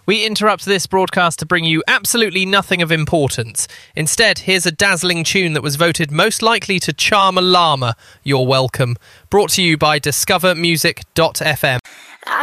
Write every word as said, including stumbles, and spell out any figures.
We interrupt this broadcast to bring you absolutely nothing of importance. Instead, here's a dazzling tune that was voted most likely to charm a llama. You're welcome. Brought to you by discover music dot f m.